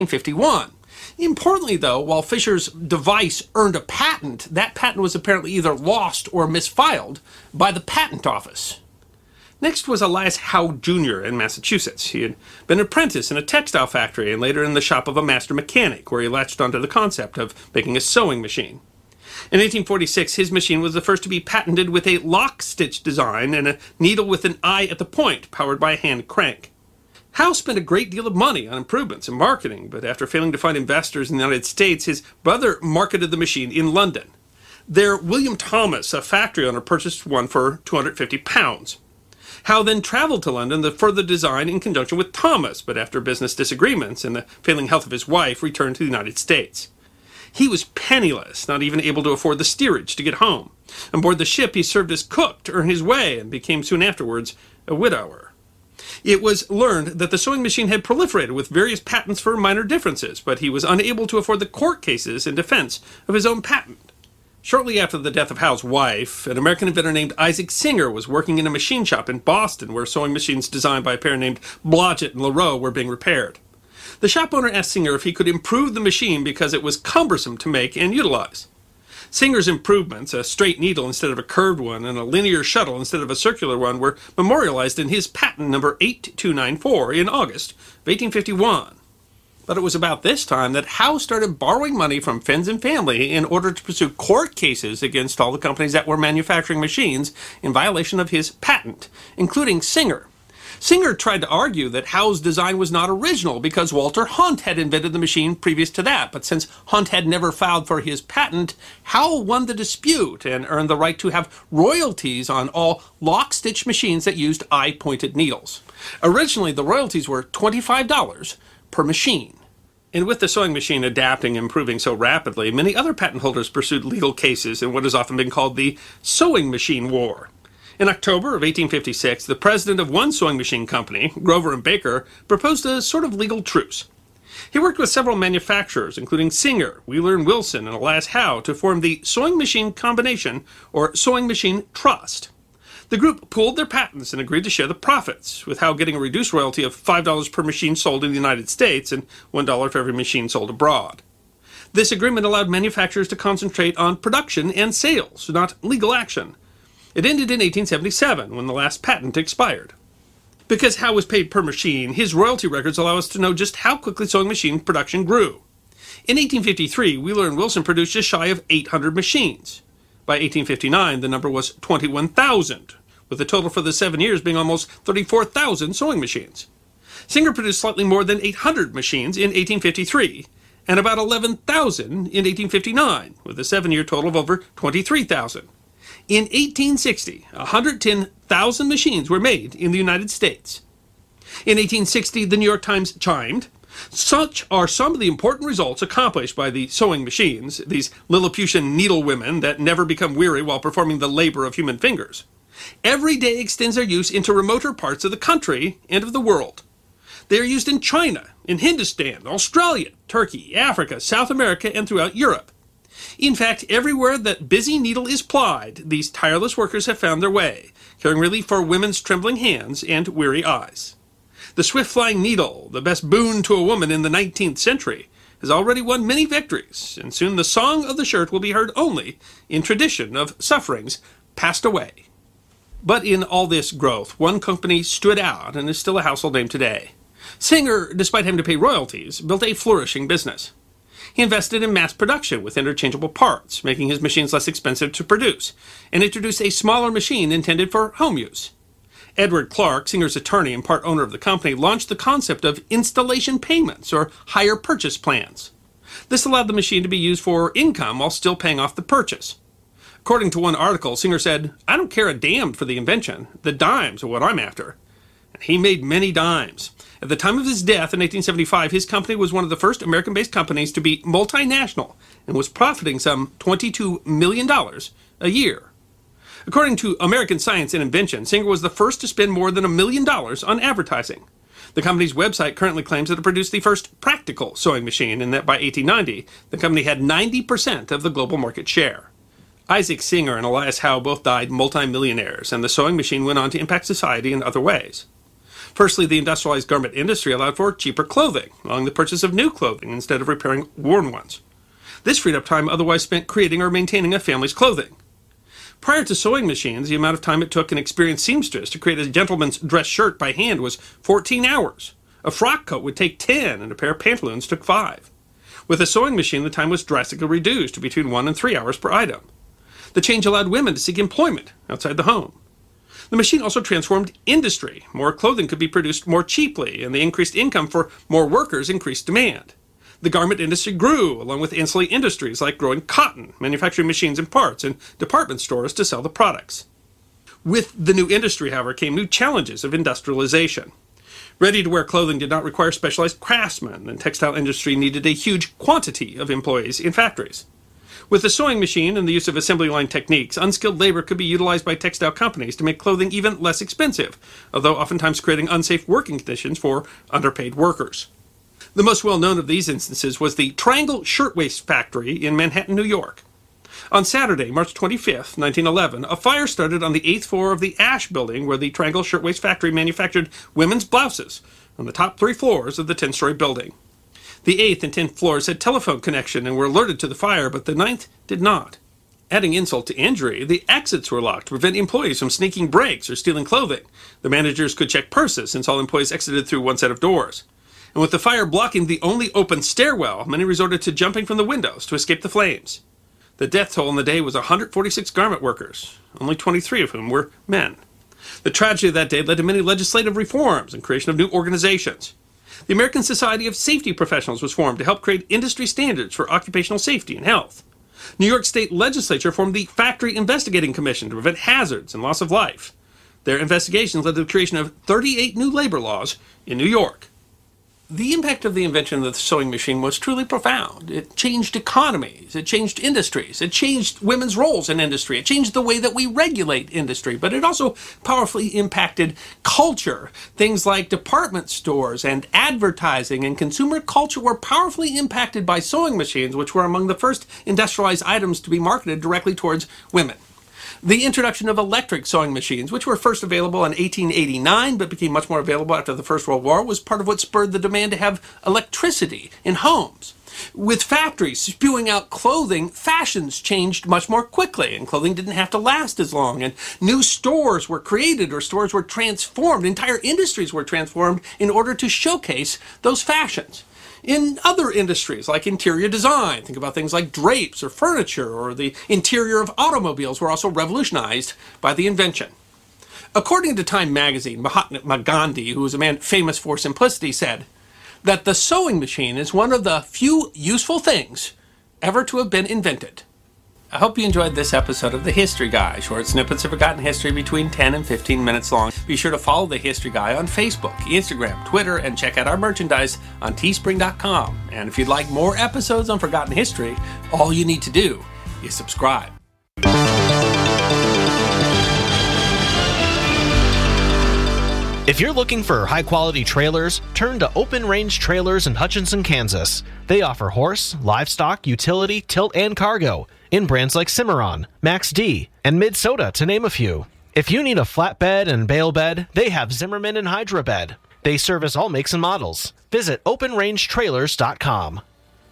1951. Importantly, though, while Fisher's device earned a patent, that patent was apparently either lost or misfiled by the Patent Office. Next was Elias Howe Jr. in Massachusetts. He had been an apprentice in a textile factory and later in the shop of a master mechanic, where he latched onto the concept of making a sewing machine. In 1846, his machine was the first to be patented with a lock-stitch design and a needle with an eye at the point, powered by a hand crank. Howe spent a great deal of money on improvements and marketing, but after failing to find investors in the United States, his brother marketed the machine in London. There, William Thomas, a factory owner, purchased one for £250. Howe then traveled to London to further design in conjunction with Thomas, but after business disagreements and the failing health of his wife, returned to the United States. He was penniless, not even able to afford the steerage to get home. On board the ship, he served as cook to earn his way and became soon afterwards a widower. It was learned that the sewing machine had proliferated with various patents for minor differences, but he was unable to afford the court cases in defense of his own patent. Shortly after the death of Howe's wife, an American inventor named Isaac Singer was working in a machine shop in Boston where sewing machines designed by a pair named Blodgett and Leroux were being repaired. The shop owner asked Singer if he could improve the machine because it was cumbersome to make and utilize. Singer's improvements, a straight needle instead of a curved one and a linear shuttle instead of a circular one, were memorialized in his patent number 8294 in August of 1851. But it was about this time that Howe started borrowing money from friends and family in order to pursue court cases against all the companies that were manufacturing machines in violation of his patent, including Singer. Singer tried to argue that Howe's design was not original because Walter Hunt had invented the machine previous to that, but since Hunt had never filed for his patent, Howe won the dispute and earned the right to have royalties on all lock-stitch machines that used eye-pointed needles. Originally, the royalties were $25 per machine. And with the sewing machine adapting and improving so rapidly, many other patent holders pursued legal cases in what has often been called the Sewing Machine War. In October of 1856, the president of one sewing machine company, Grover and Baker, proposed a sort of legal truce. He worked with several manufacturers, including Singer, Wheeler and Wilson, and Elias Howe, to form the Sewing Machine Combination, or Sewing Machine Trust. The group pooled their patents and agreed to share the profits, with Howe getting a reduced royalty of $5 per machine sold in the United States and $1 for every machine sold abroad. This agreement allowed manufacturers to concentrate on production and sales, not legal action. It ended in 1877, when the last patent expired. Because Howe was paid per machine, his royalty records allow us to know just how quickly sewing machine production grew. In 1853, Wheeler and Wilson produced just shy of 800 machines. By 1859, the number was 21,000, with the total for the 7 years being almost 34,000 sewing machines. Singer produced slightly more than 800 machines in 1853, and about 11,000 in 1859, with a 7-year total of over 23,000. In 1860, 110,000 machines were made in the United States. In 1860, the New York Times chimed, "Such are some of the important results accomplished by the sewing machines, these Lilliputian needlewomen that never become weary while performing the labor of human fingers. Every day extends their use into remoter parts of the country and of the world. They are used in China, in Hindustan, Australia, Turkey, Africa, South America, and throughout Europe. In fact, everywhere that busy needle is plied, these tireless workers have found their way, carrying relief for women's trembling hands and weary eyes. The swift-flying needle, the best boon to a woman in the 19th century, has already won many victories, and soon the song of the shirt will be heard only in tradition of sufferings passed away." But in all this growth, one company stood out and is still a household name today. Singer, despite having to pay royalties, built a flourishing business. He invested in mass production with interchangeable parts, making his machines less expensive to produce, and introduced a smaller machine intended for home use. Edward Clark, Singer's attorney and part owner of the company, launched the concept of installation payments, or hire purchase plans. This allowed the machine to be used for income while still paying off the purchase. According to one article, Singer said, "I don't care a damn for the invention. The dimes are what I'm after." And he made many dimes. At the time of his death in 1875, his company was one of the first American-based companies to be multinational and was profiting some $22 million a year. According to American Science and Invention, Singer was the first to spend more than $1 million on advertising. The company's website currently claims that it produced the first practical sewing machine, and that by 1890, the company had 90% of the global market share. Isaac Singer and Elias Howe both died multimillionaires, and the sewing machine went on to impact society in other ways. Firstly, the industrialized garment industry allowed for cheaper clothing, allowing the purchase of new clothing instead of repairing worn ones. This freed up time otherwise spent creating or maintaining a family's clothing. Prior to sewing machines, the amount of time it took an experienced seamstress to create a gentleman's dress shirt by hand was 14 hours. A frock coat would take 10, and a pair of pantaloons took 5. With a sewing machine, the time was drastically reduced to between 1 and 3 hours per item. The change allowed women to seek employment outside the home. The machine also transformed industry. More clothing could be produced more cheaply, and the increased income for more workers increased demand. The garment industry grew, along with ancillary industries like growing cotton, manufacturing machines and parts, and department stores to sell the products. With the new industry, however, came new challenges of industrialization. Ready-to-wear clothing did not require specialized craftsmen, and textile industry needed a huge quantity of employees in factories. With the sewing machine and the use of assembly line techniques, unskilled labor could be utilized by textile companies to make clothing even less expensive, although oftentimes creating unsafe working conditions for underpaid workers. The most well-known of these instances was the Triangle Shirtwaist Factory in Manhattan, New York. On Saturday, March 25, 1911, a fire started on the 8th floor of the Ash Building where the Triangle Shirtwaist Factory manufactured women's blouses on the top 3 floors of the 10-story building. The 8th and 10th floors had telephone connection and were alerted to the fire, but the 9th did not. Adding insult to injury, the exits were locked to prevent employees from sneaking breaks or stealing clothing. The managers could check purses since all employees exited through one set of doors. And with the fire blocking the only open stairwell, many resorted to jumping from the windows to escape the flames. The death toll in the day was 146 garment workers, only 23 of whom were men. The tragedy of that day led to many legislative reforms and creation of new organizations. The American Society of Safety Professionals was formed to help create industry standards for occupational safety and health. New York State Legislature formed the Factory Investigating Commission to prevent hazards and loss of life. Their investigations led to the creation of 38 new labor laws in New York. The impact of the invention of the sewing machine was truly profound. It changed economies, it changed industries, it changed women's roles in industry, it changed the way that we regulate industry, but it also powerfully impacted culture. Things like department stores and advertising and consumer culture were powerfully impacted by sewing machines, which were among the first industrialized items to be marketed directly towards women. The introduction of electric sewing machines, which were first available in 1889 but became much more available after the First World War, was part of what spurred the demand to have electricity in homes. With factories spewing out clothing, fashions changed much more quickly, and clothing didn't have to last as long, and new stores were created or stores were transformed. Entire industries were transformed in order to showcase those fashions. In other industries, like interior design, think about things like drapes or furniture, or the interior of automobiles were also revolutionized by the invention. According to Time magazine, Mahatma Gandhi, who was a man famous for simplicity, said that the sewing machine is one of the few useful things ever to have been invented. I hope you enjoyed this episode of The History Guy, short snippets of forgotten history between 10 and 15 minutes long. Be sure to follow The History Guy on Facebook, Instagram, Twitter, and check out our merchandise on teespring.com. And if you'd like more episodes on forgotten history, all you need to do is subscribe. If you're looking for high-quality trailers, turn to Open Range Trailers in Hutchinson, Kansas. They offer horse, livestock, utility, tilt, and cargo in brands like Cimarron, Max D, and Mid-Soda, to name a few. If you need a flatbed and bale bed, they have Zimmerman and Hydra Bed. They service all makes and models. Visit OpenRangeTrailers.com.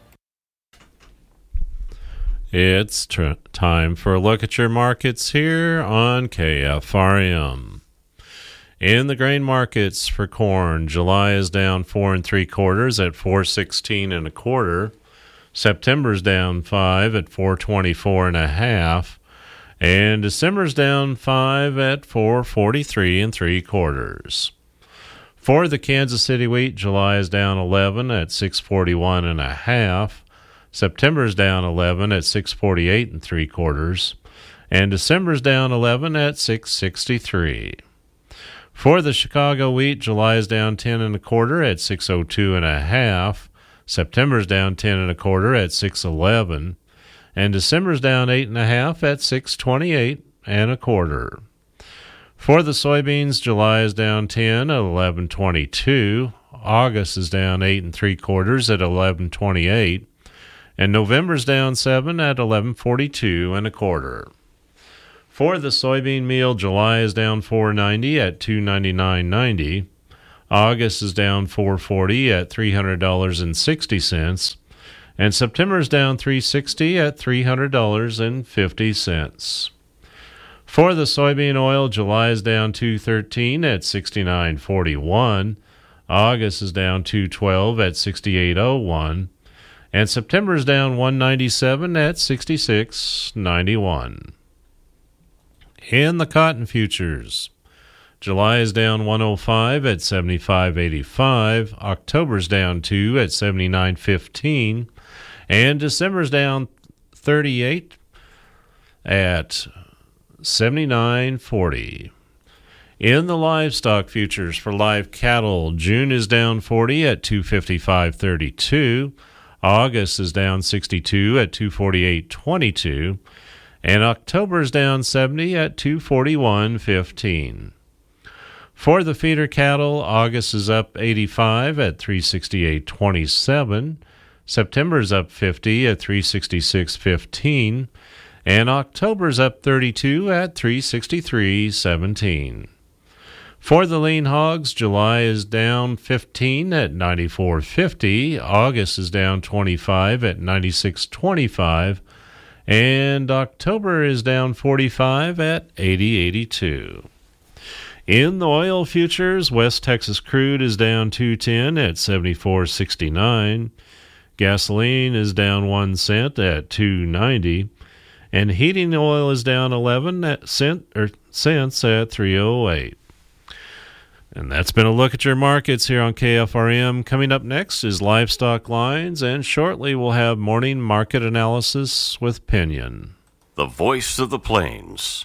It's time for a look at your markets here on KFRM. In the grain markets for corn, July is down 4 3/4 at $4.16 1/4. September's down 5 at $4.24 1/2, and December's down 5 at $4.43 3/4. For the Kansas City wheat, July is down 11 at $6.41 1/2. September's down 11 at $6.48 3/4, and December's down 11 at $6.63. For the Chicago wheat, July is down 10 1/4 at $6.02 1/2. September's down 10 1/4 at $6.11, and December's down 8 1/2 at $6.28 1/4. For the soybeans, July is down 10 at $11.22. August is down 8 3/4 at $11.28, and November's down 7 at $11.42 1/4. For the soybean meal, July is down $4.90 at $2.99.90. August is down $4.40 at $300.60. And September is down $3.60 at $300.50. For the soybean oil, July is down $2.13 at $69.41. August is down $2.12 at $68.01. And September is down $1.97 at $66.91. In the cotton futures, July is down $105 at $75.85. October's down $2 at $79.15. And December's down $38 at $79.40. In the livestock futures for live cattle, June is down 40 at $255.32. August is down 62 at $248.22. And October is down 70 at $241.15. For the feeder cattle, August is up 85 at $368.27. September is up 50 at $366.15. And October is up 32 at $363.17. For the lean hogs, July is down 15 at $94.50. August is down 25 at $96.25. And October is down 45 at $80.82. In the oil futures, West Texas crude is down $2.10 at $74.69. Gasoline is down 1 cent at $2.90. And heating oil is down 11 cents at $3.08. And that's been a look at your markets here on KFRM. Coming up next is Livestock Lines, and shortly we'll have morning market analysis with Pinion. The voice of the plains,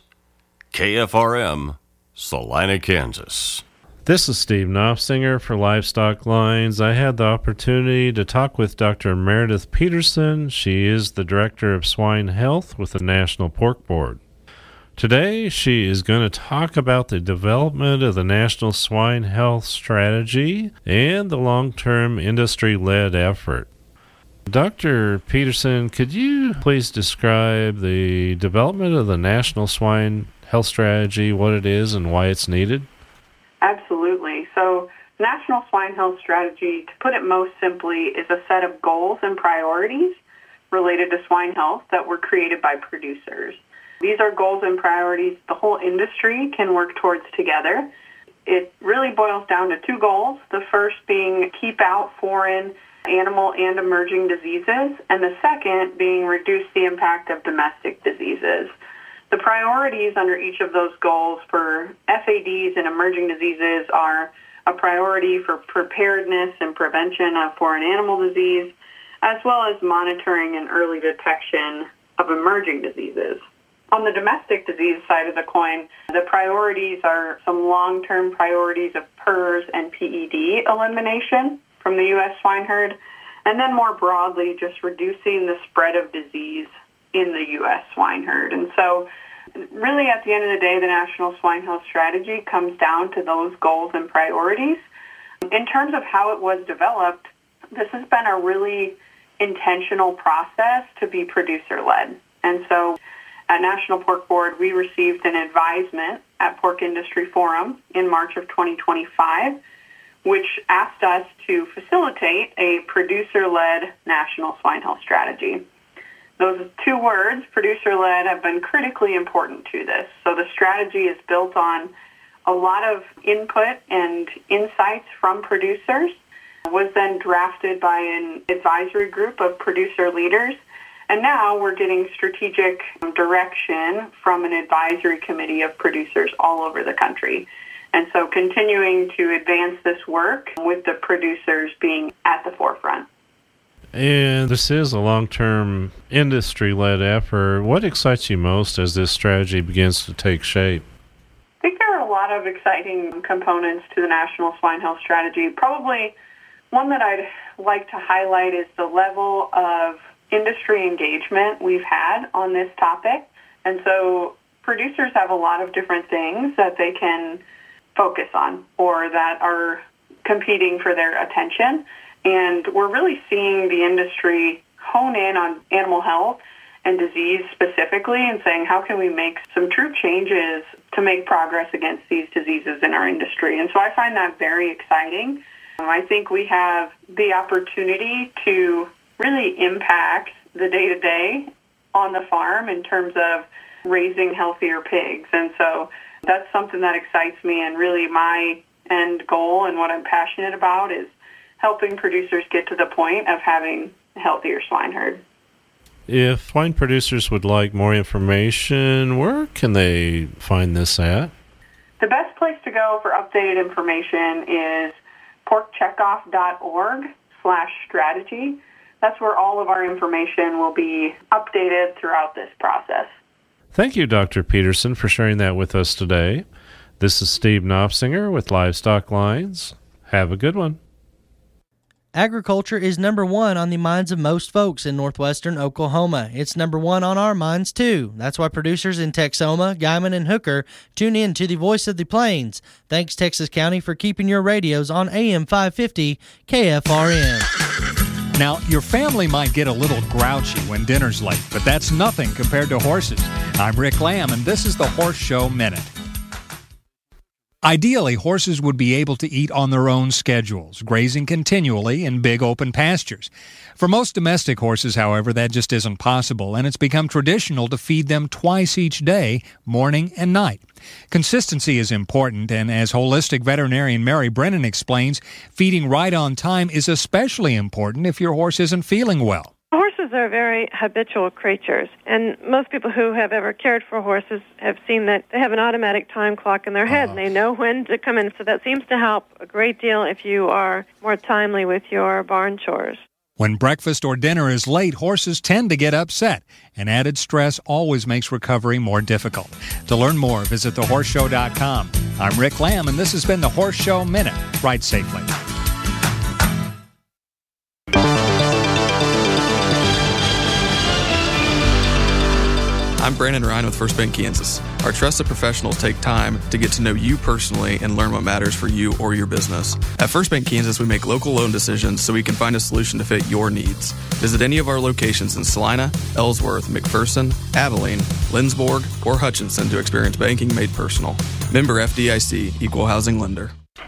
KFRM, Salina, Kansas. This is Steve Knopfsinger for Livestock Lines. I had the opportunity to talk with Dr. Meredith Peterson. She is the Director of Swine Health with the National Pork Board. Today, she is going to talk about the development of the National Swine Health Strategy and the long-term industry-led effort. Dr. Peterson, could you please describe the development of the National Swine Health Strategy, what it is, and why it's needed? Absolutely. So, National Swine Health Strategy, to put it most simply, is a set of goals and priorities related to swine health that were created by producers. These are goals and priorities the whole industry can work towards together. It really boils down to 2 goals, the first being keep out foreign animal and emerging diseases, and the second being reduce the impact of domestic diseases. The priorities under each of those goals for FADs and emerging diseases are a priority for preparedness and prevention of foreign animal disease, as well as monitoring and early detection of emerging diseases. On the domestic disease side of the coin, the priorities are some long-term priorities of PRRS and PED elimination from the U.S. swine herd, and then more broadly, just reducing the spread of disease in the U.S. swine herd. And so really at the end of the day, the National Swine Health Strategy comes down to those goals and priorities. In terms of how it was developed, this has been a really intentional process to be producer-led. And so at National Pork Board, we received an advisement at Pork Industry Forum in March of 2025, which asked us to facilitate a producer-led National Swine Health Strategy. Those 2 words, producer-led, have been critically important to this. So the strategy is built on a lot of input and insights from producers, was then drafted by an advisory group of producer leaders, and now we're getting strategic direction from an advisory committee of producers all over the country. And so continuing to advance this work with the producers being at the forefront. And this is a long-term industry-led effort. What excites you most as this strategy begins to take shape? I think there are a lot of exciting components to the National Swine Health Strategy. Probably one that I'd like to highlight is the level of industry engagement we've had on this topic. And so producers have a lot of different things that they can focus on or that are competing for their attention. And we're really seeing the industry hone in on animal health and disease specifically and saying, how can we make some true changes to make progress against these diseases in our industry. And so I find that very exciting. I think we have the opportunity to really impact the day-to-day on the farm in terms of raising healthier pigs. And so that's something that excites me, and really my end goal and what I'm passionate about is helping producers get to the point of having a healthier swine herd. If swine producers would like more information, where can they find this at? The best place to go for updated information is porkcheckoff.org/strategy. That's where all of our information will be updated throughout this process. Thank you, Dr. Peterson, for sharing that with us today. This is Steve Knopfsinger with Livestock Lines. Have a good one. Agriculture is number one on the minds of most folks in northwestern Oklahoma. It's number one on our minds, too. That's why producers in Texoma, Guymon, and Hooker tune in to the Voice of the Plains. Thanks, Texas County, for keeping your radios on AM 550 KFRM. Now, your family might get a little grouchy when dinner's late, but that's nothing compared to horses. I'm Rick Lamb, and this is the Horse Show Minute. Ideally, horses would be able to eat on their own schedules, grazing continually in big open pastures. For most domestic horses, however, that just isn't possible, and it's become traditional to feed them twice each day, morning and night. Consistency is important, and as holistic veterinarian Mary Brennan explains, feeding right on time is especially important if your horse isn't feeling well. Horses are very habitual creatures, and most people who have ever cared for horses have seen that they have an automatic time clock in their head, and they know when to come in, so that seems to help a great deal if you are more timely with your barn chores. When breakfast or dinner is late, horses tend to get upset, and added stress always makes recovery more difficult. To learn more, visit thehorseshow.com. I'm Rick Lamb, and this has been the Horse Show Minute. Ride safely. I'm Brandon Ryan with First Bank Kansas. Our trusted professionals take time to get to know you personally and learn what matters for you or your business. At First Bank Kansas, we make local loan decisions so we can find a solution to fit your needs. Visit any of our locations in Salina, Ellsworth, McPherson, Abilene, Lindsborg, or Hutchinson to experience banking made personal. Member FDIC, Equal Housing Lender.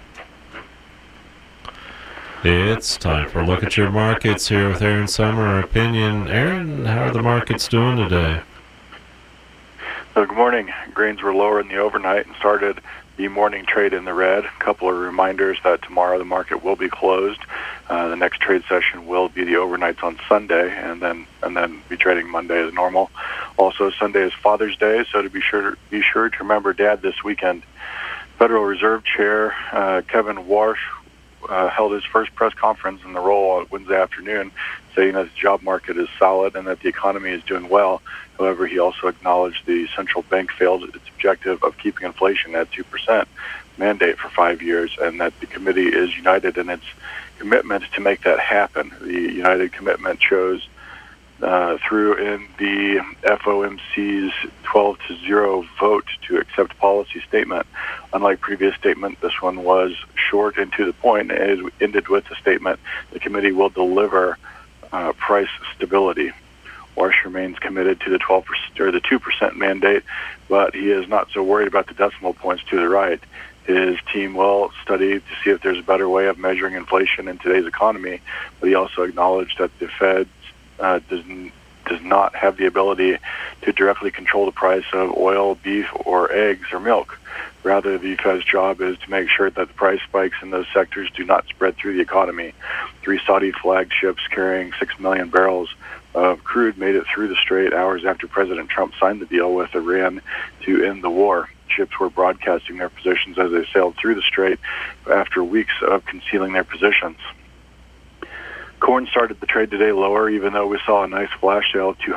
It's time for a look at your markets here with Aaron Summer. Opinion. Aaron, how are the markets doing today? Good morning. Grains were lower in the overnight and started the morning trade in the red. A couple of reminders that tomorrow the market will be closed. The next trade session will be the overnights on Sunday, and then be trading Monday as normal. Also, Sunday is Father's Day, so to be sure to remember Dad this weekend. Federal Reserve Chair Kevin Warsh held his first press conference in the role on Wednesday afternoon, saying that the job market is solid and that the economy is doing well. However, he also acknowledged the central bank failed its objective of keeping inflation at 2% mandate for 5 years, and that the committee is united in its commitment to make that happen. The united commitment shows through in the FOMC's 12-0 vote to accept policy statement. Unlike previous statement, this one was short and to the point, and it ended with the statement, the committee will deliver price stability. Warsh remains committed to the 12% or the 2% mandate, but he is not so worried about the decimal points to the right. His team will study to see if there's a better way of measuring inflation in today's economy, but he also acknowledged that the Fed does not have the ability to directly control the price of oil, beef, or eggs or milk. Rather, the Fed's job is to make sure that the price spikes in those sectors do not spread through the economy. 3 Saudi-flagged ships carrying 6 million barrels of crude made it through the strait hours after President Trump signed the deal with Iran to end the war. Ships were broadcasting their positions as they sailed through the strait after weeks of concealing their positions. Corn started the trade today lower, even though we saw a nice flash sale of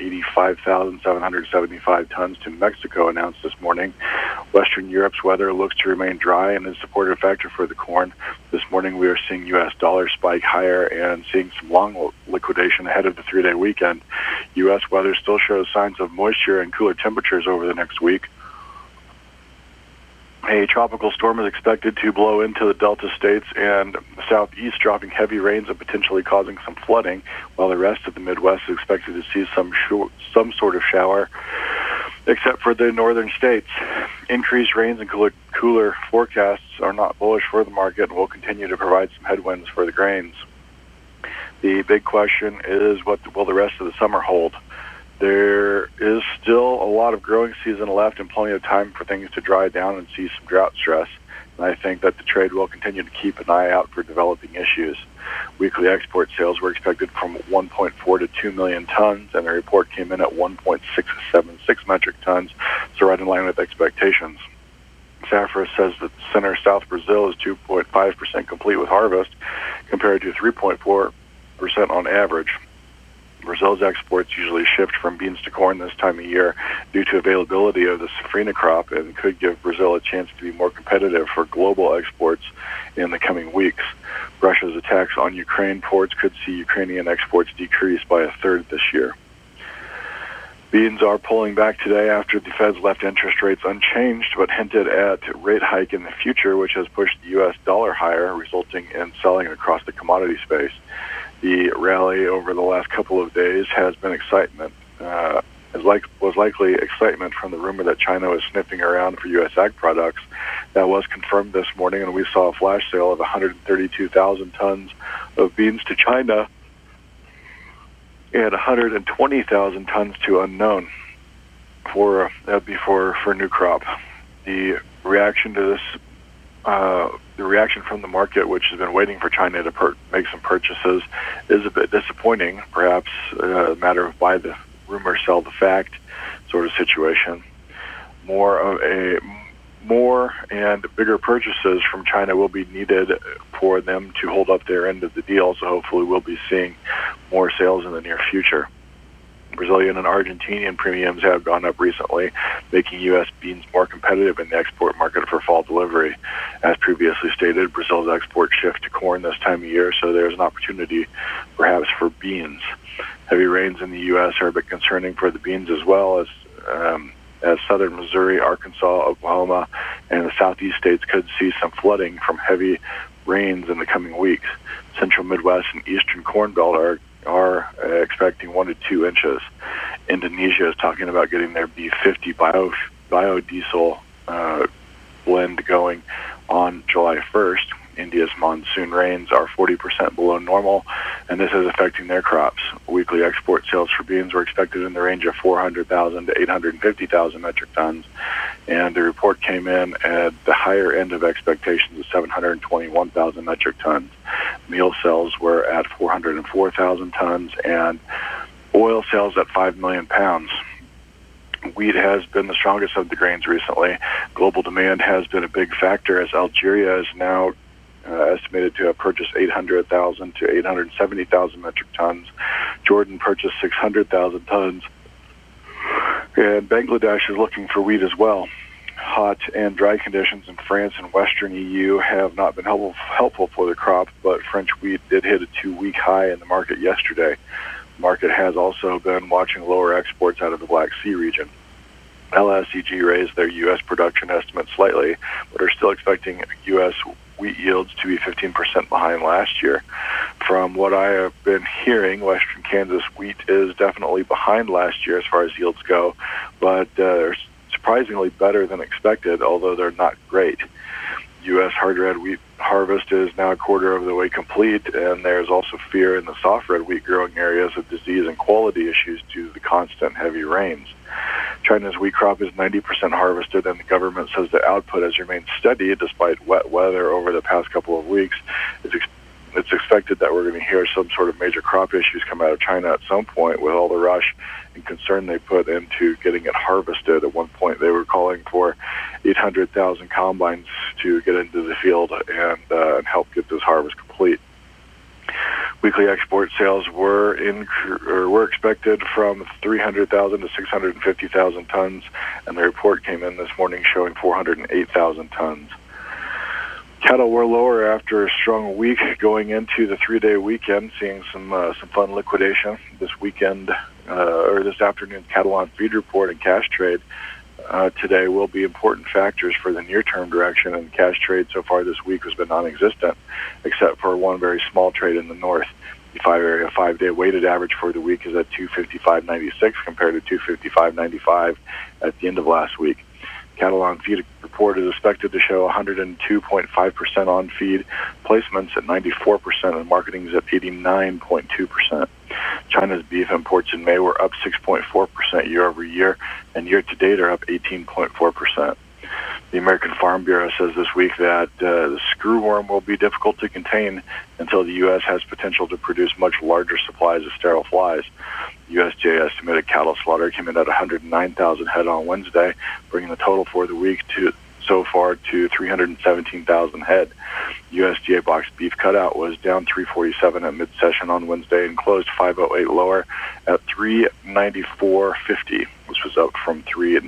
285,775 tons to Mexico announced this morning. Western Europe's weather looks to remain dry and is a supportive factor for the corn. This morning we are seeing U.S. dollar spike higher and seeing some long liquidation ahead of the 3-day weekend. U.S. weather still shows signs of moisture and cooler temperatures over the next week. A tropical storm is expected to blow into the Delta states and the southeast, dropping heavy rains and potentially causing some flooding, while the rest of the Midwest is expected to see some sort of shower. except for the northern states. Increased rains and cooler forecasts are not bullish for the market and will continue to provide some headwinds for the grains. The big question is, what will the rest of the summer hold? There is still a lot of growing season left and plenty of time for things to dry down and see some drought stress. And I think that the trade will continue to keep an eye out for developing issues. Weekly export sales were expected from 1.4 to 2 million tons, and the report came in at 1.676 metric tons, so right in line with expectations. Safra says that center-south Brazil is 2.5% complete with harvest, compared to 3.4% on average. Brazil's exports usually shift from beans to corn this time of year due to availability of the safrinha crop, and could give Brazil a chance to be more competitive for global exports in the coming weeks. Russia's attacks on Ukraine ports could see Ukrainian exports decrease by a third this year. Beans are pulling back today after the Fed's left interest rates unchanged, but hinted at rate hike in the future, which has pushed the U.S. dollar higher, resulting in selling across the commodity space. The rally over the last couple of days has been excitement. Was likely excitement from the rumor that China was sniffing around for U.S. ag products. That was confirmed this morning, and we saw a flash sale of 132,000 tons of beans to China and 120,000 tons to unknown for new crop. The reaction to this, the reaction from the market, which has been waiting for China to make some purchases, is a bit disappointing. Perhaps a matter of buy the rumor, sell the fact sort of situation. More and bigger purchases from China will be needed for them to hold up their end of the deal, so hopefully we'll be seeing more sales in the near future. Brazilian and Argentinian premiums have gone up recently, making U.S. beans more competitive in the export market for fall delivery. As previously stated, Brazil's export shift to corn this time of year, so there's an opportunity perhaps for beans. Heavy rains in the U.S. are a bit concerning for the beans as well, as southern Missouri, Arkansas, Oklahoma, and the southeast states could see some flooding from heavy rains in the coming weeks. Central Midwest and eastern Corn Belt are expecting 1 to 2 inches. Indonesia is talking about getting their B50 biodiesel blend going on July 1st. India's monsoon rains are 40% below normal, and this is affecting their crops. Weekly export sales for beans were expected in the range of 400,000 to 850,000 metric tons, and the report came in at the higher end of expectations of 721,000 metric tons. Meal sales were at 404,000 tons, and oil sales at 5 million pounds. Wheat has been the strongest of the grains recently. Global demand has been a big factor, as Algeria is now estimated to have purchased 800,000 to 870,000 metric tons. Jordan purchased 600,000 tons. And Bangladesh is looking for wheat as well. Hot and dry conditions in France and Western EU have not been helpful for the crop, but French wheat did hit a 2-week high in the market yesterday. The market has also been watching lower exports out of the Black Sea region. LSEG raised their U.S. production estimate slightly, but are still expecting U.S. wheat yields to be 15% behind last year. From what I have been hearing, Western Kansas wheat is definitely behind last year as far as yields go, but they're surprisingly better than expected, although they're not great. U.S. hard red wheat harvest is now a quarter of the way complete, and there's also fear in the soft red wheat growing areas of disease and quality issues due to the constant heavy rains. China's wheat crop is 90% harvested, and the government says the output has remained steady despite wet weather over the past couple of weeks. It's expected that we're going to hear some sort of major crop issues come out of China at some point, with all the rush and concern they put into getting it harvested. At one point, they were calling for 800,000 combines to get into the field and help get this harvest complete. Weekly export sales were expected from 300,000 to 650,000 tons, and the report came in this morning showing 408,000 tons. Cattle were lower after a strong week going into the 3-day weekend, seeing some fun liquidation this weekend or this afternoon's Cattle on Feed report and cash trade today will be important factors for the near-term direction, and cash trade so far this week has been non-existent, except for one very small trade in the north. The 5-day weighted average for the week is at 255.96 compared to 255.95 at the end of last week. Cattle on feed report is expected to show 102.5% on feed, placements at 94%, and marketing is at 89.2%. China's beef imports in May were up 6.4% year over year, and year to date are up 18.4%. The American Farm Bureau says this week that the screwworm will be difficult to contain until the U.S. has potential to produce much larger supplies of sterile flies. USDA estimated cattle slaughter came in at 109,000 head on Wednesday, bringing the total for the week so far to 317,000 head. USDA boxed beef cutout was down 347 at mid-session on Wednesday and closed 508 lower at 394.50. This was up from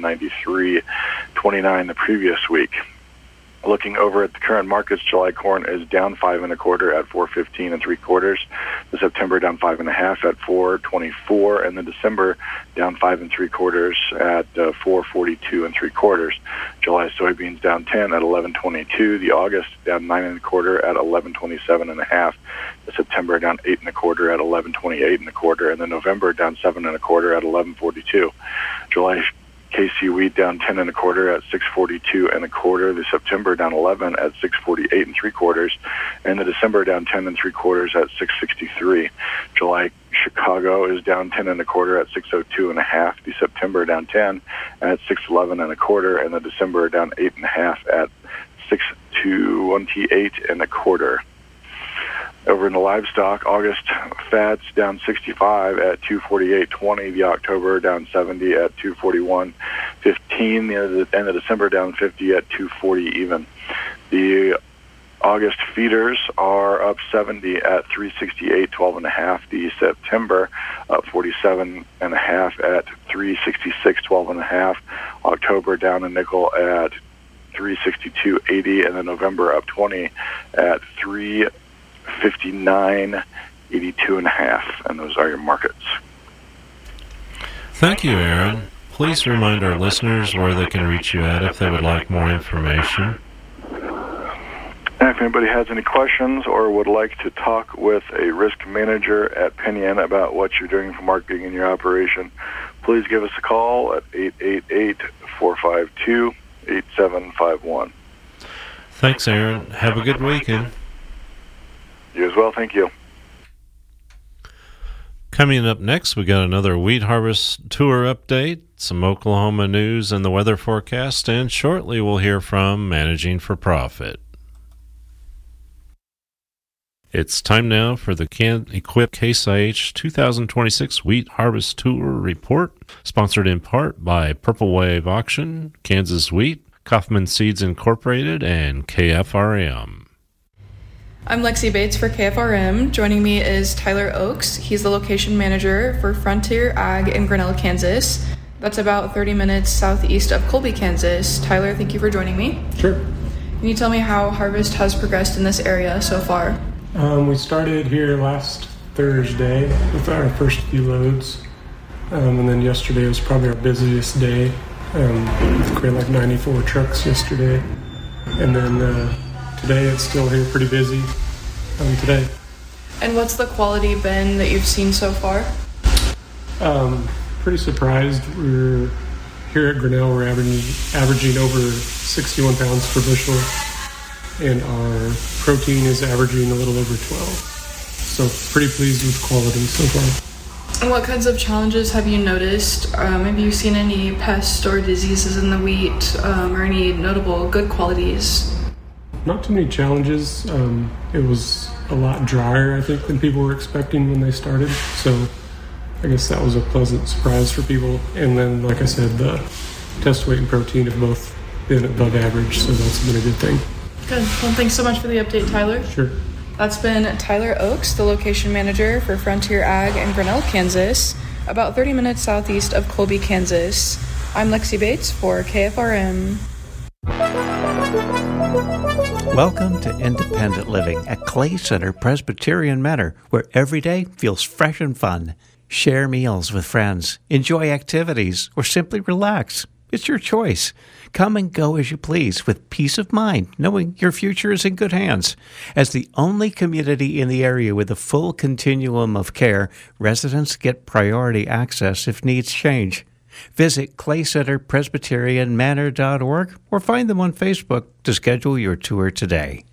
393.29 the previous week. Looking over at the current markets, July corn is down 5 1/4 at 4.15 3/4. The September down 5 1/2 at 4.24, and the December down 5 3/4 at 4.42 3/4. July soybeans down 10 at 11.22. The August down 9 1/4 at 11.27 1/2. The September down 8 1/4 at 11.28 1/4, and the November down 7 1/4 at 11.42. July KC wheat down 10 1/4 at 6.42 1/4. The September down 11 at 6.48 3/4, and the December down 10 3/4 at 6.63. July Chicago is down 10 1/4 at 6.02 1/2. The September down 10 at 6.11 1/4, and the December down 8 1/2 at 6.28 1/4. Over in the livestock, August fats down 65 at 248.20. The October down 70 at 241.15. And the December down 50 at 240 even. The August feeders are up 70 at 368.12 1/2. The September up 47 1/2 at 366.12 1/2. October down a nickel at 362.80, and the November up 20 at 359.82 1/2, and those are your markets. Thank you, Aaron. Please remind our listeners where they can reach you at if they would like more information. If anybody has any questions or would like to talk with a risk manager at Pinion about what you're doing for marketing in your operation, please give us a call at 888-452-8751. Thanks, Aaron. Have a good weekend. You as well. Thank you. Coming up next, we got another wheat harvest tour update, some Oklahoma news and the weather forecast, and shortly we'll hear from Managing for Profit. It's time now for the Can-Equip Case IH 2026 Wheat Harvest Tour Report, sponsored in part by Purple Wave Auction, Kansas Wheat, Kaufman Seeds Incorporated, and KFRM. I'm Lexi Bates for KFRM. Joining me is Tyler Oaks. He's the location manager for Frontier Ag in Grinnell, Kansas. That's about 30 minutes southeast of Colby, Kansas. Tyler, thank you for joining me. Sure. Can you tell me how harvest has progressed in this area so far? We started here last Thursday with our first few loads, and then yesterday was probably our busiest day. We created like 94 trucks yesterday, and then today it's still here pretty busy today. And what's the quality been that you've seen so far? Pretty surprised. We're here at Grinnell, we're averaging over 61 pounds per bushel, and our protein is averaging a little over 12. So pretty pleased with quality so far. And what kinds of challenges have you noticed? Have you seen any pests or diseases in the wheat, or any notable good qualities? Not too many challenges. It was a lot drier, I think, than people were expecting when they started. So I guess that was a pleasant surprise for people. And then, like I said, the test weight and protein have both been above average, so that's been a good thing. Good. Well, thanks so much for the update, Tyler. Sure. That's been Tyler Oaks, the location manager for Frontier Ag in Grinnell, Kansas, about 30 minutes southeast of Colby, Kansas. I'm Lexi Bates for KFRM. Welcome to Independent Living at Clay Center Presbyterian Manor, where every day feels fresh and fun. Share meals with friends, enjoy activities, or simply relax. It's your choice. Come and go as you please with peace of mind, knowing your future is in good hands. As the only community in the area with a full continuum of care, residents get priority access if needs change. Visit claycenterpresbyterianmanor.org or find them on Facebook to schedule your tour today.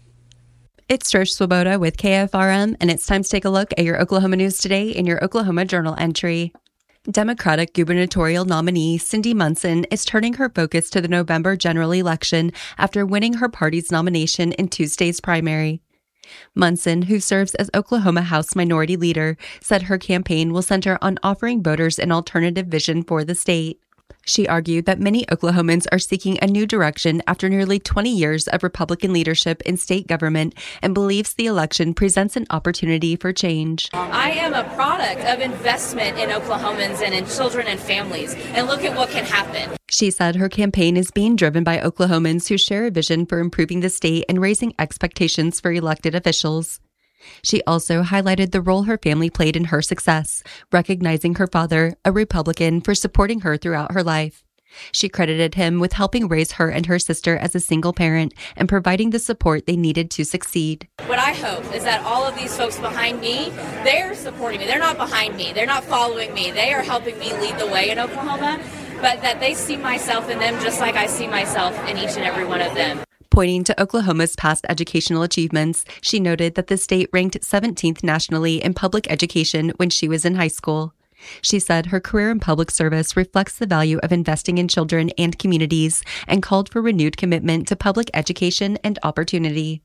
It's Trish Swoboda with KFRM, and it's time to take a look at your Oklahoma news today in your Oklahoma Journal entry. Democratic gubernatorial nominee Cindy Munson is turning her focus to the November general election after winning her party's nomination in Tuesday's primary. Munson, who serves as Oklahoma House Minority Leader, said her campaign will center on offering voters an alternative vision for the state. She argued that many Oklahomans are seeking a new direction after nearly 20 years of Republican leadership in state government and believes the election presents an opportunity for change. I am a product of investment in Oklahomans and in children and families, and look at what can happen. She said her campaign is being driven by Oklahomans who share a vision for improving the state and raising expectations for elected officials. She also highlighted the role her family played in her success, recognizing her father, a Republican, for supporting her throughout her life. She credited him with helping raise her and her sister as a single parent and providing the support they needed to succeed. What I hope is that all of these folks behind me, they're supporting me. They're not behind me. They're not following me. They are helping me lead the way in Oklahoma, but that they see myself in them just like I see myself in each and every one of them. Pointing to Oklahoma's past educational achievements, she noted that the state ranked 17th nationally in public education when she was in high school. She said her career in public service reflects the value of investing in children and communities and called for renewed commitment to public education and opportunity.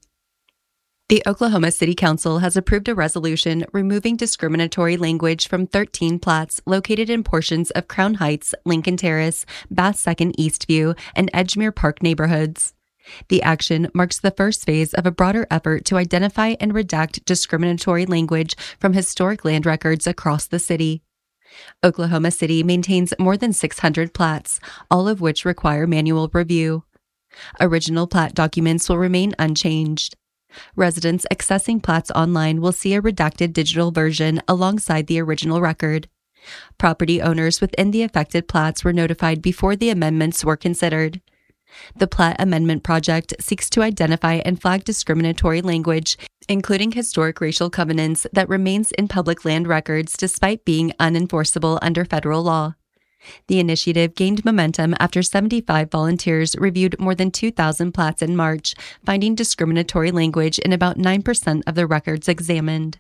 The Oklahoma City Council has approved a resolution removing discriminatory language from 13 plats located in portions of Crown Heights, Lincoln Terrace, Bath Second Eastview, and Edgemere Park neighborhoods. The action marks the first phase of a broader effort to identify and redact discriminatory language from historic land records across the city. Oklahoma City maintains more than 600 plats, all of which require manual review. Original plat documents will remain unchanged. Residents accessing plats online will see a redacted digital version alongside the original record. Property owners within the affected plats were notified before the amendments were considered. The Plat Amendment Project seeks to identify and flag discriminatory language, including historic racial covenants, that remains in public land records despite being unenforceable under federal law. The initiative gained momentum after 75 volunteers reviewed more than 2,000 plats in March, finding discriminatory language in about 9% of the records examined.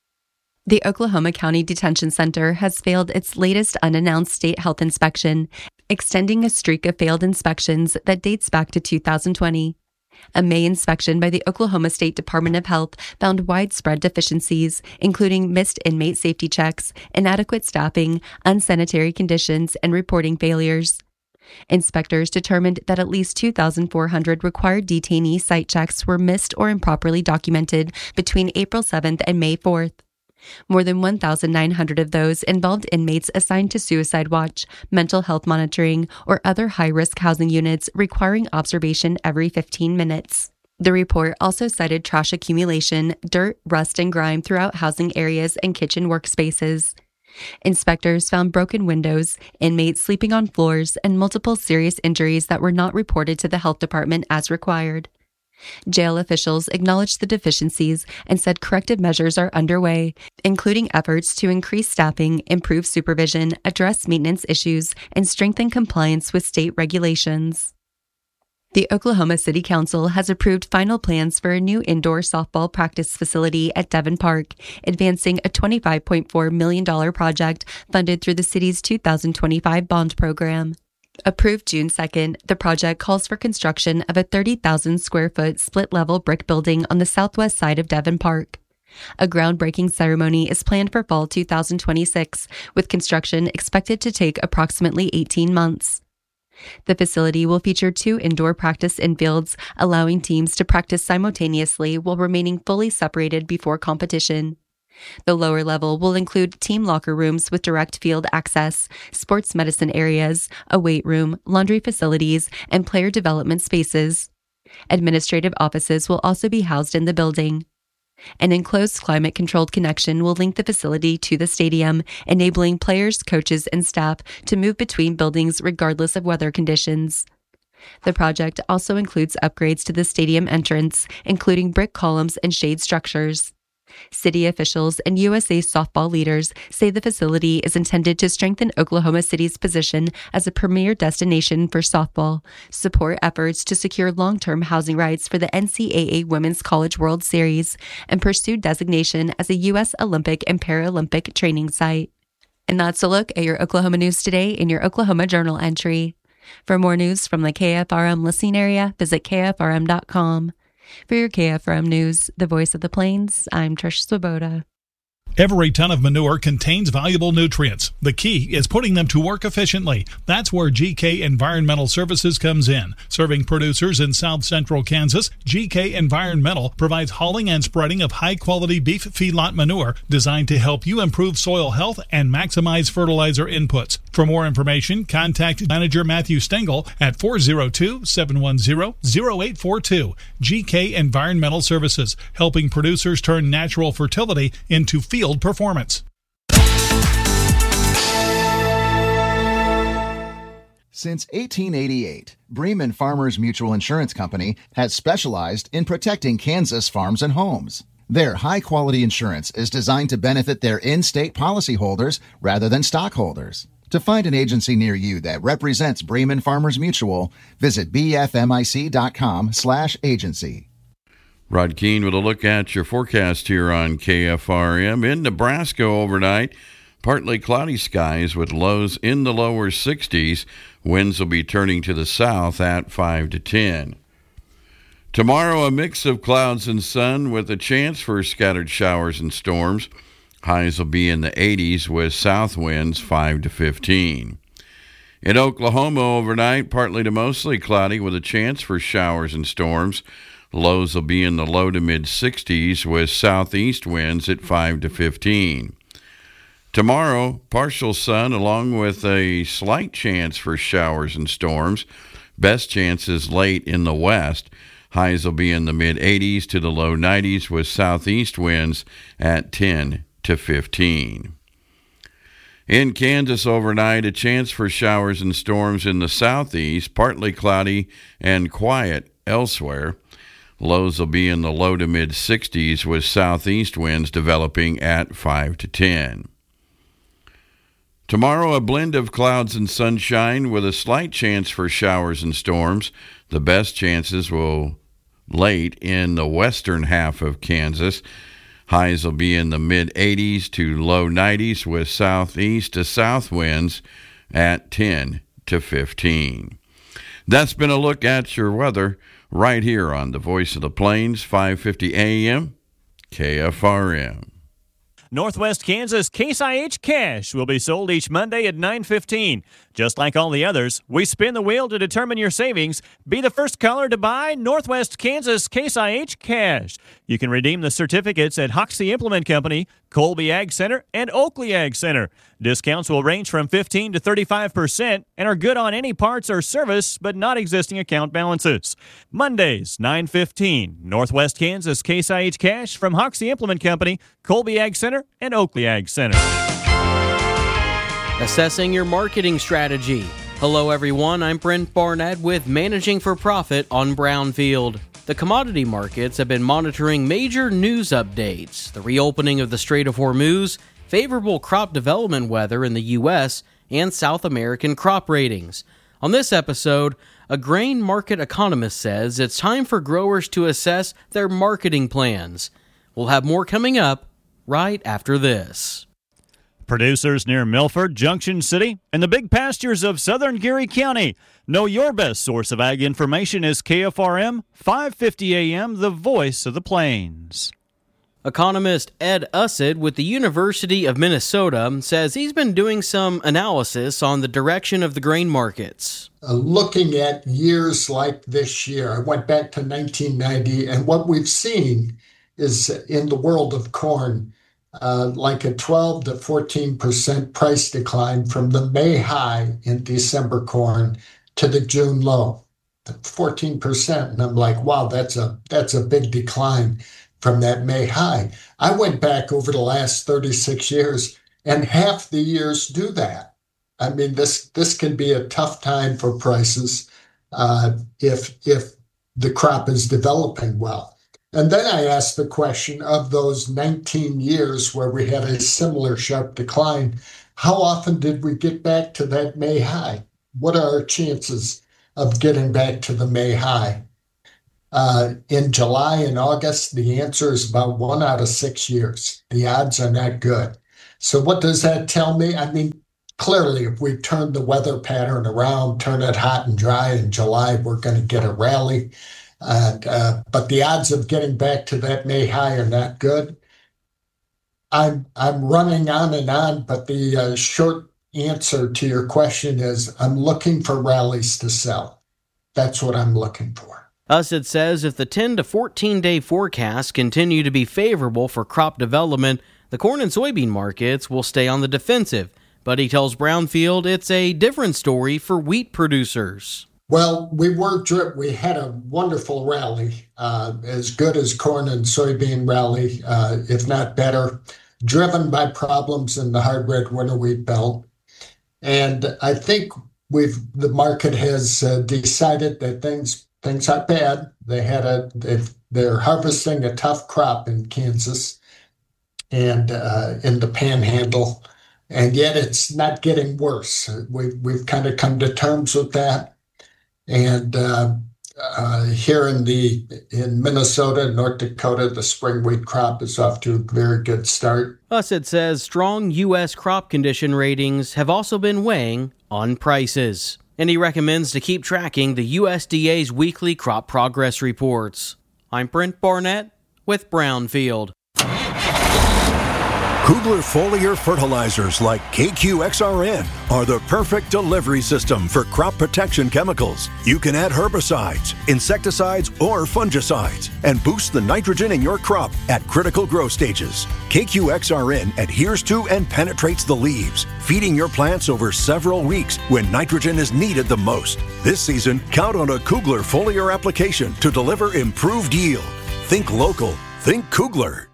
The Oklahoma County Detention Center has failed its latest unannounced state health inspection, extending a streak of failed inspections that dates back to 2020. A May inspection by the Oklahoma State Department of Health found widespread deficiencies, including missed inmate safety checks, inadequate staffing, unsanitary conditions, and reporting failures. Inspectors determined that at least 2,400 required detainee site checks were missed or improperly documented between April 7th and May 4th. More than 1,900 of those involved inmates assigned to suicide watch, mental health monitoring, or other high-risk housing units requiring observation every 15 minutes. The report also cited trash accumulation, dirt, rust, and grime throughout housing areas and kitchen workspaces. Inspectors found broken windows, inmates sleeping on floors, and multiple serious injuries that were not reported to the health department as required. Jail officials acknowledged the deficiencies and said corrective measures are underway, including efforts to increase staffing, improve supervision, address maintenance issues, and strengthen compliance with state regulations. The Oklahoma City Council has approved final plans for a new indoor softball practice facility at Devon Park, advancing a $25.4 million project funded through the city's 2025 bond program. Approved June 2nd, the project calls for construction of a 30,000 square foot split-level brick building on the southwest side of Devon Park. A groundbreaking ceremony is planned for fall 2026, with construction expected to take approximately 18 months. The facility will feature 2 indoor practice infields, allowing teams to practice simultaneously while remaining fully separated before competition. The lower level will include team locker rooms with direct field access, sports medicine areas, a weight room, laundry facilities, and player development spaces. Administrative offices will also be housed in the building. An enclosed climate-controlled connection will link the facility to the stadium, enabling players, coaches, and staff to move between buildings regardless of weather conditions. The project also includes upgrades to the stadium entrance, including brick columns and shade structures. City officials and USA softball leaders say the facility is intended to strengthen Oklahoma City's position as a premier destination for softball, support efforts to secure long-term housing rights for the NCAA Women's College World Series, and pursue designation as a U.S. Olympic and Paralympic training site. And that's a look at your Oklahoma news today in your Oklahoma Journal entry. For more news from the KFRM listening area, visit KFRM.com. For your KFRM News, the voice of the Plains, I'm Trish Swoboda. Every ton of manure contains valuable nutrients. The key is putting them to work efficiently. That's where GK Environmental Services comes in. Serving producers in south central Kansas, GK Environmental provides hauling and spreading of high-quality beef feedlot manure designed to help you improve soil health and maximize fertilizer inputs. For more information, contact Manager Matthew Stengel at 402-710-0842. GK Environmental Services, helping producers turn natural fertility into field performance. Since 1888, Bremen Farmers Mutual Insurance Company has specialized in protecting Kansas farms and homes. Their high-quality insurance is designed to benefit their in-state policyholders rather than stockholders. To find an agency near you that represents Bremen Farmers Mutual, visit bfmic.com/agency. Rod Keene with a look at your forecast here on KFRM. In Nebraska overnight, partly cloudy skies with lows in the lower 60s. Winds will be turning to the south at 5 to 10. Tomorrow, a mix of clouds and sun with a chance for scattered showers and storms. Highs will be in the 80s with south winds 5 to 15. In Oklahoma overnight, partly to mostly cloudy with a chance for showers and storms. Lows will be in the low to mid-60s with southeast winds at 5 to 15. Tomorrow, partial sun along with a slight chance for showers and storms. Best chances late in the west. Highs will be in the mid-80s to the low 90s with southeast winds at 10 to 15. In Kansas overnight, a chance for showers and storms in the southeast, partly cloudy and quiet elsewhere. Lows will be in the low to mid-60s with southeast winds developing at 5 to 10. Tomorrow, a blend of clouds and sunshine with a slight chance for showers and storms. The best chances will late in the western half of Kansas. Highs will be in the mid-80s to low 90s with southeast to south winds at 10 to 15. That's been a look at your weather right here on the Voice of the Plains, 550 AM, KFRM. Northwest Kansas Case IH Cash will be sold each Monday at 9:15. Just like all the others, we spin the wheel to determine your savings. Be the first caller to buy Northwest Kansas Case IH Cash. You can redeem the certificates at Hoxie Implement Company, Colby Ag Center, and Oakley Ag Center. Discounts will range from 15 to 35% and are good on any parts or service, but not existing account balances. Mondays, 9:15, Northwest Kansas Case IH Cash from Hoxie Implement Company, Colby Ag Center, and Oakley Ag Center. Assessing your marketing strategy. Hello, everyone. I'm Brent Barnett with Managing for Profit on Brownfield. The commodity markets have been monitoring major news updates, the reopening of the Strait of Hormuz, favorable crop development weather in the U.S., and South American crop ratings. On this episode, a grain market economist says it's time for growers to assess their marketing plans. We'll have more coming up right after this. Producers near Milford, Junction City, and the big pastures of southern Geary County. Know your best source of ag information is KFRM, 550 AM, the voice of the Plains. Economist Ed Ussid with the University of Minnesota says he's been doing some analysis on the direction of the grain markets. Looking at years like this year, I went back to 1990, and what we've seen is in the world of corn, like a 12 to 14% price decline from the May high in December corn to the June low, 14%. And I'm like, wow, that's a big decline. from that May high. I went back over the last 36 years, and half the years do that. I mean, this can be a tough time for prices if the crop is developing well. And then I asked the question of those 19 years where we had a similar sharp decline, how often did we get back to that May high? What are our chances of getting back to the May high? In July and August, the answer is about 1 out of 6 years. The odds are not good. So what does that tell me? I mean, clearly, if we turn the weather pattern around, turn it hot and dry in July, we're going to get a rally. But the odds of getting back to that May high are not good. I'm running on and on, but the short answer to your question is I'm looking for rallies to sell. That's what I'm looking for. Usset says if the 10 to 14-day forecasts continue to be favorable for crop development, the corn and soybean markets will stay on the defensive. But he tells Brownfield it's a different story for wheat producers. Well, we had a wonderful rally, as good as corn and soybean rally, if not better, driven by problems in the hard red winter wheat belt. And I think the market has decided that things are bad. They're harvesting a tough crop in Kansas and in the Panhandle, and yet it's not getting worse. We've kind of come to terms with that. And here in Minnesota and North Dakota, the spring wheat crop is off to a very good start. Usset says strong U.S. crop condition ratings have also been weighing on prices. And he recommends to keep tracking the USDA's weekly crop progress reports. I'm Brent Barnett with Brownfield. Kugler foliar fertilizers like KQXRN are the perfect delivery system for crop protection chemicals. You can add herbicides, insecticides, or fungicides and boost the nitrogen in your crop at critical growth stages. KQXRN adheres to and penetrates the leaves, feeding your plants over several weeks when nitrogen is needed the most. This season, count on a Kugler foliar application to deliver improved yield. Think local. Think Kugler.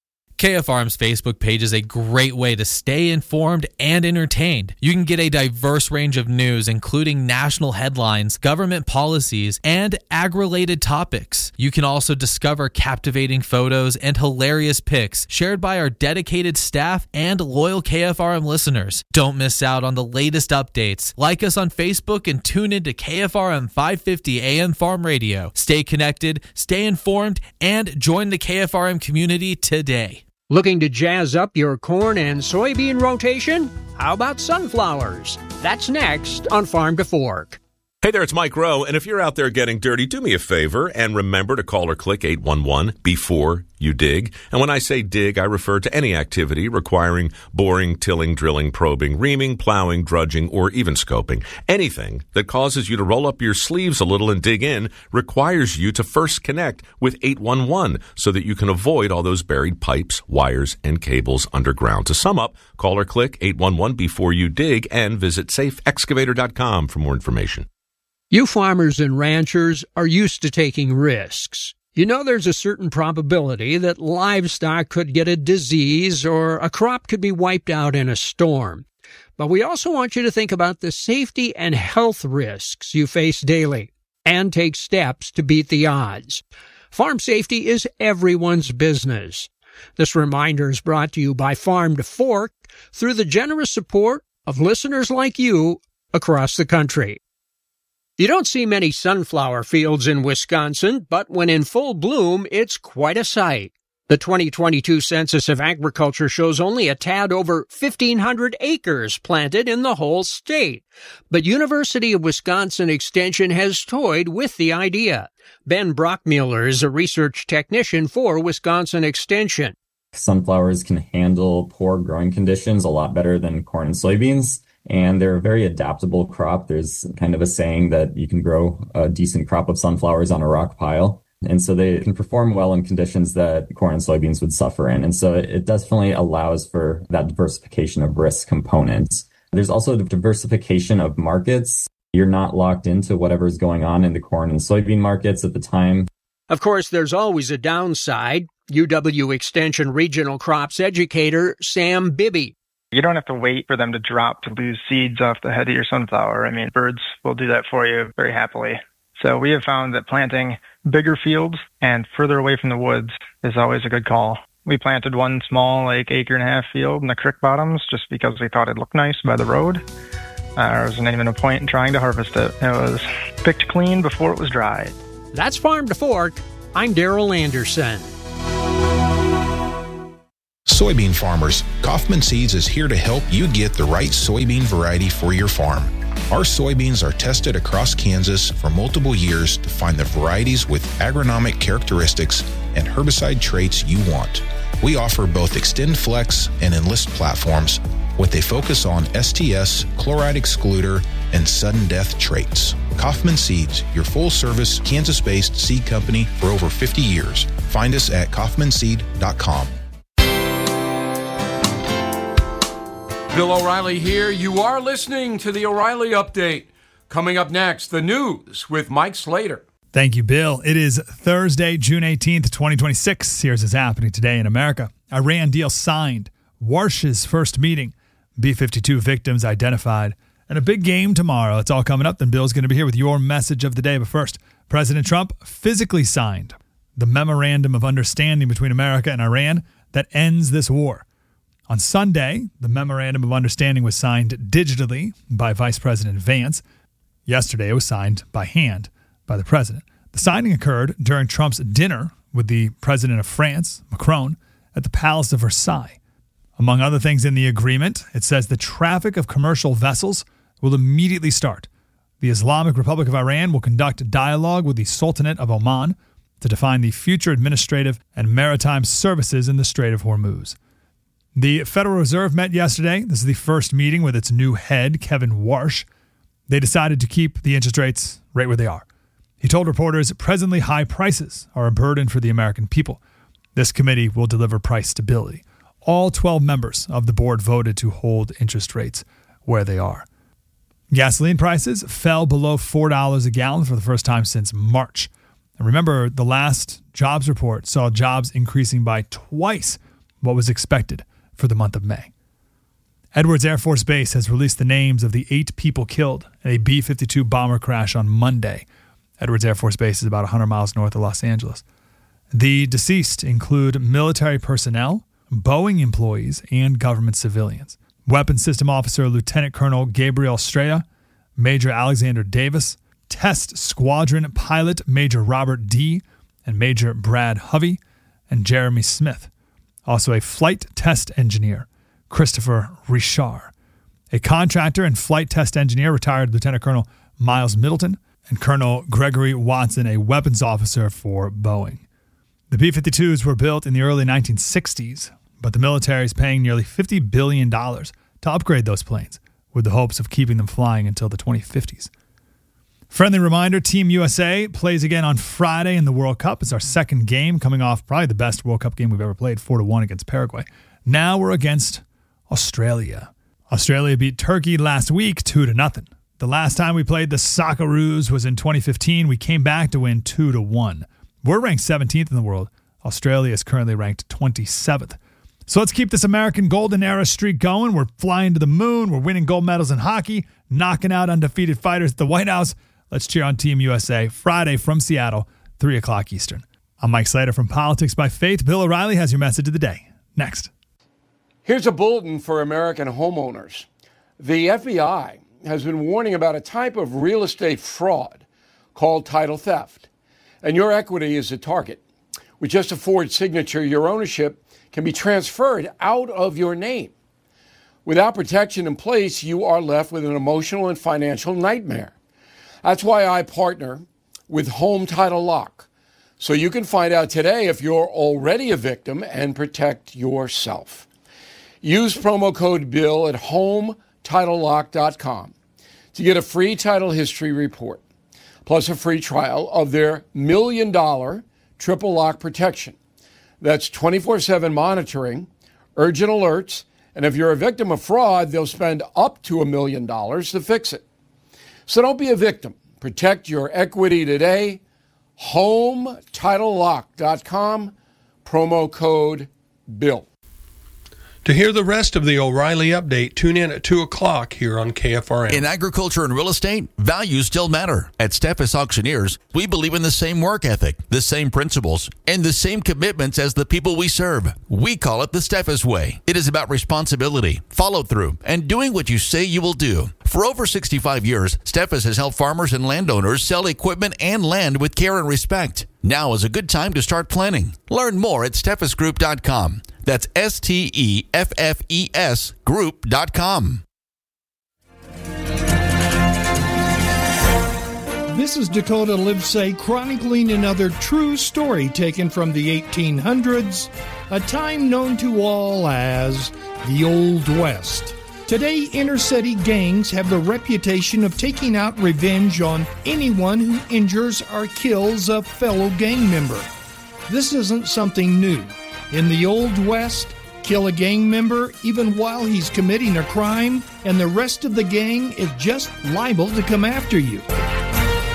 KFRM's Facebook page is a great way to stay informed and entertained. You can get a diverse range of news, including national headlines, government policies, and ag-related topics. You can also discover captivating photos and hilarious pics shared by our dedicated staff and loyal KFRM listeners. Don't miss out on the latest updates. Like us on Facebook and tune into KFRM 550 AM Farm Radio. Stay connected, stay informed, and join the KFRM community today. Looking to jazz up your corn and soybean rotation? How about sunflowers? That's next on Farm to Fork. Hey there, it's Mike Rowe, and if you're out there getting dirty, do me a favor and remember to call or click 811 before you dig. And when I say dig, I refer to any activity requiring boring, tilling, drilling, probing, reaming, plowing, drudging, or even scoping. Anything that causes you to roll up your sleeves a little and dig in requires you to first connect with 811 so that you can avoid all those buried pipes, wires, and cables underground. To sum up, call or click 811 before you dig and visit safeexcavator.com for more information. You farmers and ranchers are used to taking risks. You know there's a certain probability that livestock could get a disease or a crop could be wiped out in a storm. But we also want you to think about the safety and health risks you face daily and take steps to beat the odds. Farm safety is everyone's business. This reminder is brought to you by Farm to Fork through the generous support of listeners like you across the country. You don't see many sunflower fields in Wisconsin, but when in full bloom, it's quite a sight. The 2022 Census of Agriculture shows only a tad over 1,500 acres planted in the whole state. But University of Wisconsin Extension has toyed with the idea. Ben Brockmuller is a research technician for Wisconsin Extension. Sunflowers can handle poor growing conditions a lot better than corn and soybeans. And they're a very adaptable crop. There's kind of a saying that you can grow a decent crop of sunflowers on a rock pile. And so they can perform well in conditions that corn and soybeans would suffer in. And so it definitely allows for that diversification of risk components. There's also the diversification of markets. You're not locked into whatever's going on in the corn and soybean markets at the time. Of course, there's always a downside. UW Extension Regional Crops Educator Sam Bibby. You don't have to wait for them to drop to lose seeds off the head of your sunflower. I mean, birds will do that for you very happily. So we have found that planting bigger fields and further away from the woods is always a good call. We planted one small, acre-and-a-half field in the creek bottoms just because we thought it looked nice by the road. There wasn't even a point in trying to harvest it. It was picked clean before it was dry. That's Farm to Fork. I'm Darrell Anderson. Soybean farmers, Kaufman Seeds is here to help you get the right soybean variety for your farm. Our soybeans are tested across Kansas for multiple years to find the varieties with agronomic characteristics and herbicide traits you want. We offer both Extend Flex and Enlist platforms with a focus on STS, chloride excluder, and sudden death traits. Kaufman Seeds, your full-service Kansas-based seed company for over 50 years. Find us at kaufmanseed.com. Bill O'Reilly here. You are listening to the O'Reilly Update. Coming up next, the news with Mike Slater. Thank you, Bill. It is Thursday, June 18th, 2026. Here's what's happening today in America. Iran deal signed. Warsh's first meeting. B-52 victims identified. And a big game tomorrow. It's all coming up. Then Bill's going to be here with your message of the day. But first, President Trump physically signed the Memorandum of Understanding between America and Iran that ends this war. On Sunday, the Memorandum of Understanding was signed digitally by Vice President Vance. Yesterday, it was signed by hand by the president. The signing occurred during Trump's dinner with the president of France, Macron, at the Palace of Versailles. Among other things in the agreement, it says the traffic of commercial vessels will immediately start. The Islamic Republic of Iran will conduct dialogue with the Sultanate of Oman to define the future administrative and maritime services in the Strait of Hormuz. The Federal Reserve met yesterday. This is the first meeting with its new head, Kevin Warsh. They decided to keep the interest rates right where they are. He told reporters presently high prices are a burden for the American people. This committee will deliver price stability. All 12 members of the board voted to hold interest rates where they are. Gasoline prices fell below $4 a gallon for the first time since March. And remember, the last jobs report saw jobs increasing by twice what was expected for the month of May. Edwards Air Force Base has released the names of the 8 people killed in a B-52 bomber crash on Monday. Edwards Air Force Base is about 100 miles north of Los Angeles. The deceased include military personnel, Boeing employees, and government civilians. Weapons System Officer Lieutenant Colonel Gabriel Estrella, Major Alexander Davis, Test Squadron Pilot Major Robert D., and Major Brad Hovey, and Jeremy Smith. Also a flight test engineer, Christopher Richard. A contractor and flight test engineer, retired Lieutenant Colonel Miles Middleton, and Colonel Gregory Watson, a weapons officer for Boeing. The B-52s were built in the early 1960s, but the military is paying nearly $50 billion to upgrade those planes, with the hopes of keeping them flying until the 2050s. Friendly reminder, Team USA plays again on Friday in the World Cup. It's our second game, coming off probably the best World Cup game we've ever played, 4-1 against Paraguay. Now we're against Australia. Australia beat Turkey last week 2-0. The last time we played the Socceroos was in 2015. We came back to win 2-1. We're ranked 17th in the world. Australia is currently ranked 27th. So let's keep this American golden era streak going. We're flying to the moon. We're winning gold medals in hockey, knocking out undefeated fighters at the White House. Let's cheer on Team USA Friday from Seattle, 3 o'clock Eastern. I'm Mike Slater from Politics by Faith. Bill O'Reilly has your message of the day. Next. Here's a bulletin for American homeowners. The FBI has been warning about a type of real estate fraud called title theft. And your equity is a target. With just a Ford signature, your ownership can be transferred out of your name. Without protection in place, you are left with an emotional and financial nightmare. That's why I partner with Home Title Lock, so you can find out today if you're already a victim and protect yourself. Use promo code BILL at HomeTitleLock.com to get a free title history report, plus a free trial of their $1 million triple lock protection. That's 24/7 monitoring, urgent alerts, and if you're a victim of fraud, they'll spend up to $1 million to fix it. So don't be a victim. Protect your equity today. HomeTitleLock.com. promo code BILL. To hear the rest of the O'Reilly Update, tune in at 2 o'clock here on KFRM. In agriculture and real estate, values still matter. At Steffes Auctioneers, we believe in the same work ethic, the same principles, and the same commitments as the people we serve. We call it the Steffes Way. It is about responsibility, follow-through, and doing what you say you will do. For over 65 years, Steffes has helped farmers and landowners sell equipment and land with care and respect. Now is a good time to start planning. Learn more at steffesgroup.com. That's STEFFES group.com. This is Dakota Livesay chronicling another true story taken from the 1800s, a time known to all as the Old West. Today, inner-city gangs have the reputation of taking out revenge on anyone who injures or kills a fellow gang member. This isn't something new. In the Old West, kill a gang member even while he's committing a crime, and the rest of the gang is just liable to come after you.